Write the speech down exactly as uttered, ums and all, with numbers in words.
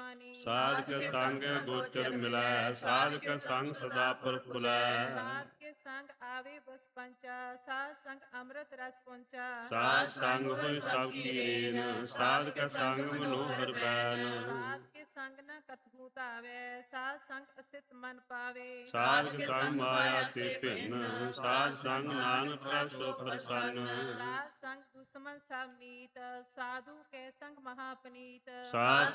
ਮਾਨੀ। ਸਾਧ ਕੇ ਸੰਗ ਗੋਚਰ ਮਿਲੈ, ਸਾਧ ਕੇ ਸੰਗ ਸਦਾ ਪ੍ਰਫੁੱਲੈ। ਸਾਧ ਕੇ ਸੰਗ ਆਵੇ ਬਸ ਪੰਚਾ, ਸਾਧ ਸੰਗ ਅੰਮ੍ਰਿਤ ਰਸ ਪੁੰਚਾ। ਸਾਧ ਸੰਗ ਹੋਇ ਸਭ ਕੀ ਰੇਨ, ਸਾਧ ਕੇ ਸੰਗ ਮਨੋਹਰ ਬੈਨ। ਸਾਧ ਕੇ ਸੰਗ ਨ ਕਤਹੂ ਧਾਵੈ, ਸਾਧ ਸੰਗ ਅਸਥਿਤ ਮਨ ਪਾਵੇ। ਸਾਧ ਕੇ ਸੰਗ ਮਾਇਆ ਤੇ ਭਿੰਨ, ਸਾਧ ਸੰਗ ਨਾਨਕ ਪ੍ਰਭ ਸੋ ਪ੍ਰਸੰਨ। ਸਾਧ ਸੰਗ ਦੁਸ਼ਮਨ ਸਭ ਮੀਤ, ਸਾਧੂ ਕੇ ਸੰਗ ਮਹਾਪਨੀਤ। ਸਾਧ